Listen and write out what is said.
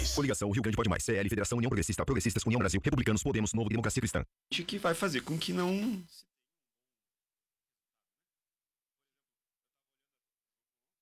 mais. Coligação Rio Grande Pode Mais. CL, Federação União Progressista, Progressistas, União Brasil, Republicanos, Podemos, Novo, Democracia Cristã. Que vai fazer com que não